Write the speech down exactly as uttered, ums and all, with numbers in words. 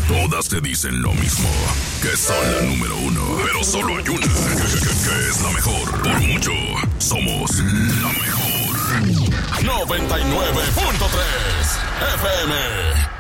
Todas te dicen lo mismo, que son la número uno. Pero solo hay una, que, que, que es la mejor. Por mucho, somos la mejor. noventa y nueve punto tres F M